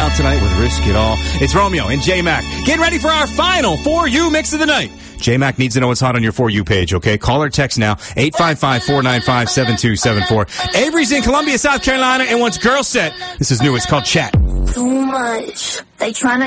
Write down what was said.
out tonight with Risk It All. It's Romeo and J-Mac. Get ready for our final For You Mix of the Night. J-Mac needs to know what's hot on your For You page, okay? Call or text now, 855-495-7274. Avery's in Columbia, South Carolina, and wants Girl Set. This is new. It's called Chat. Too much. They tryna